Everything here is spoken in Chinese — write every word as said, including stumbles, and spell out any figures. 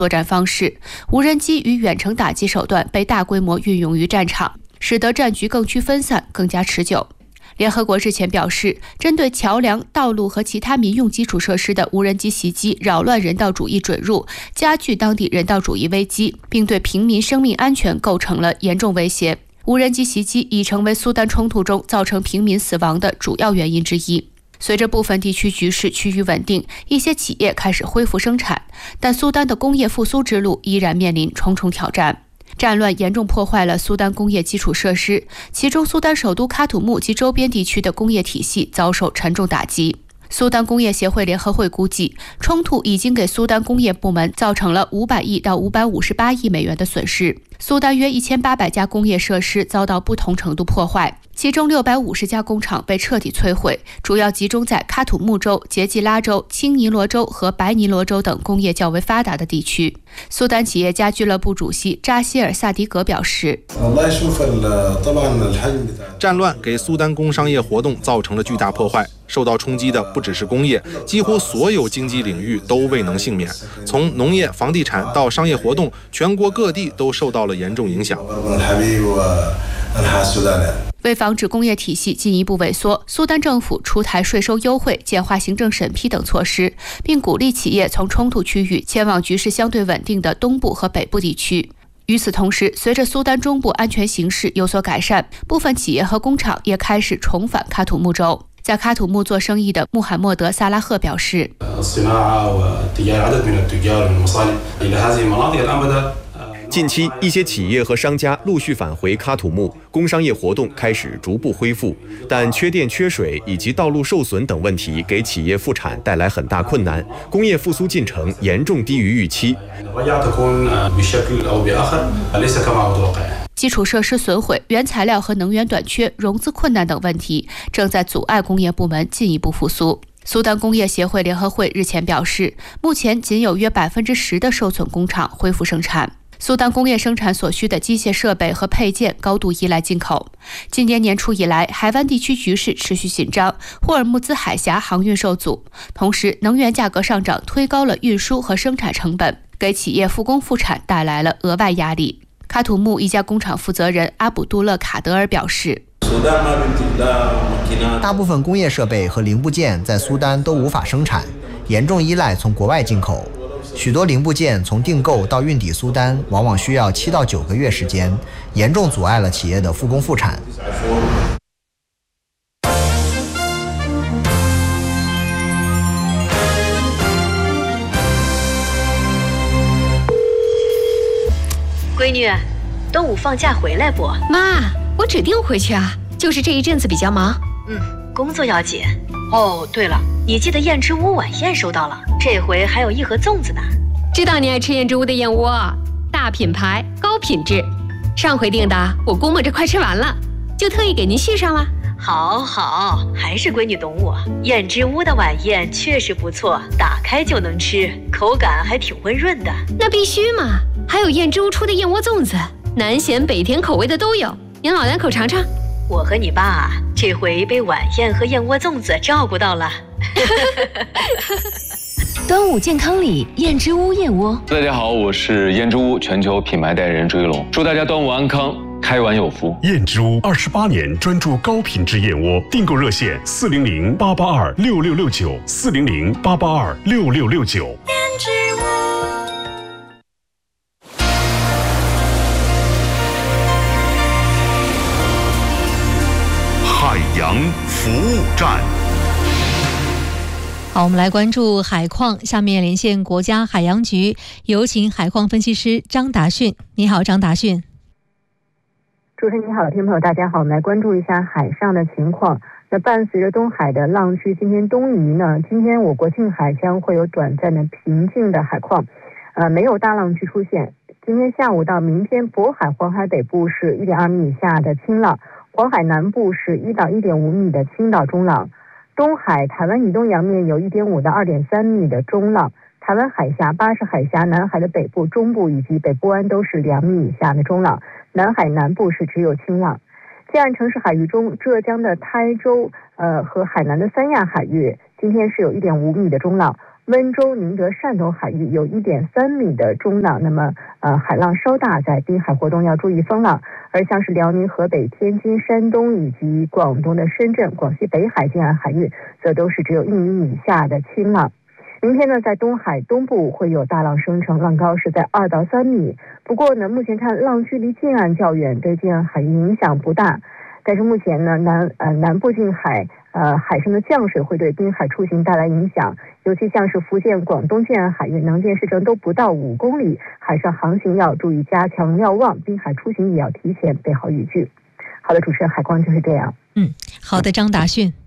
作战方式，无人机与远程打击手段被大规模运用于战场，使得战局更趋分散、更加持久。联合国日前表示，针对桥梁、道路和其他民用基础设施的无人机袭击扰乱人道主义准入，加剧当地人道主义危机，并对平民生命安全构成了严重威胁。无人机袭击已成为苏丹冲突中造成平民死亡的主要原因之一。随着部分地区局势趋于稳定，一些企业开始恢复生产，但苏丹的工业复苏之路依然面临重重挑战。战乱严重破坏了苏丹工业基础设施，其中苏丹首都喀土穆及周边地区的工业体系遭受沉重打击。苏丹工业协会联合会估计，冲突已经给苏丹工业部门造成了五百亿到五百五十八亿美元的损失。苏丹约一千八百家工业设施遭到不同程度破坏，其中六百五十家工厂被彻底摧毁，主要集中在喀土穆州、杰季拉州、青尼罗州和白尼罗州等工业较为发达的地区。苏丹企业家俱乐部主席扎希尔·萨迪格表示， 战乱给苏丹工商业活动造成了巨大破坏，受到冲击的不只是工业，几乎所有经济领域都未能幸免。从农业、房地产到商业活动，全国各地都受到了严重影响。 为防止工业体系进一步萎缩，苏丹政府出台税收优惠、简化行政审批等措施，并鼓励企业从冲突区域前往局势相对稳定的东部和北部地区。与此同时，随着苏丹中部安全形势有所改善，部分企业和工厂也开始重返喀土穆州。在喀土穆做生意的穆罕默德·萨拉赫表示， 近期，一些企业和商家陆续返回喀土穆，工商业活动开始逐步恢复，但缺电、缺水以及道路受损等问题给企业复产带来很大困难，工业复苏进程严重低于预期。 基础设施损毁、原材料和能源短缺、融资困难等问题正在阻碍工业部门进一步复苏。苏丹工业协会联合会日前表示，目前仅有约百分之十的受损工厂恢复生产。苏丹工业生产所需的机械设备和配件高度依赖进口。今年年初以来，海湾地区局势持续紧张，霍尔木兹海峡航运受阻，同时能源价格上涨推高了运输和生产成本，给企业复工复产带来了额外压力。喀土穆一家工厂负责人阿卜杜勒卡德尔表示， 大部分工业设备和零部件在苏丹都无法生产，严重依赖从国外进口。许多零部件从订购到运抵苏丹，往往需要七到九个月时间，严重阻碍了企业的复工复产。 闺女，端午放假回来不？ 妈，我指定回去啊，就是这一阵子比较忙。 嗯，工作要紧。哦，对了，你寄的燕之屋晚宴收到了，这回还有一盒粽子呢。 知道你爱吃燕之屋的燕窝，大品牌，高品质。上回订的，我估摸着快吃完了，就特意给您续上了。 好好，还是闺女懂我。燕之屋的晚宴确实不错，打开就能吃，口感还挺温润的。 那必须嘛，还有燕之屋出的燕窝粽子，南咸北甜口味的都有，您老两口尝尝。 我和你爸这回被晚宴和燕窝粽子照顾到了。 端午健康礼，燕之屋燕窝。 大家好，我是燕之屋全球品牌代言人追龙，祝大家端午安康，开碗有福。 燕之屋二十八年专注高品质燕窝，订购热线四零零八八二六六六九四零零八八二六六六九。 燕之屋。 海洋服务站。 好，我们来关注海况。下面连线国家海洋局，有请海况分析师张达训。你好，张达训。 主持人你好，听众朋友大家好，我们来关注一下海上的情况。那伴随着东海的浪区今天东移呢，今天我国近海将会有短暂的平静的海况，呃，没有大浪区出现。今天下午到明天，渤海、黄海北部是 一点二米以下的轻浪，黄海南部是一到一点五米的轻到中浪。东海、台湾以东洋面有 一点五到二点三米的中浪，台湾海峡、巴士海峡、南海的北部、中部以及北部湾都是两米以下的中浪，南海南部是只有轻浪。近岸城市海域中，浙江的台州呃和海南的三亚海域今天是有 一点五米的中浪， 温州、宁德、汕头海域有 一点三米的中浪，那么呃海浪稍大，在滨海活动要注意风浪。而像是辽宁、河北、天津、山东以及广东的深圳、广西北海近岸海域，则都是只有一米以下的轻浪。明天呢，在东海东部会有大浪生成，浪高是在二到三米。不过呢，目前看浪距离近岸较远，对近岸海域影响不大。但是目前呢，南呃南部近海呃海上的降水会对滨海出行带来影响，尤其像是福建、广东近岸海域，能见时程都不到五公里，海上航行要注意加强瞭望，滨海出行也要提前备好雨具。好的，主持人，海况就是这样。 嗯，好的，张达迅。